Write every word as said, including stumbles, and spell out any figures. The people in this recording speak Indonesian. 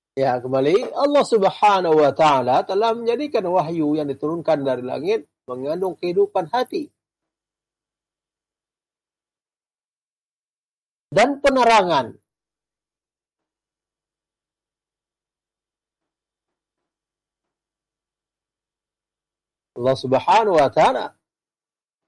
Ya, kembali Allah Subhanahu wa taala telah menjadikan wahyu yang diturunkan dari langit mengandung kehidupan hati dan penerangan. Allah Subhanahu wa taala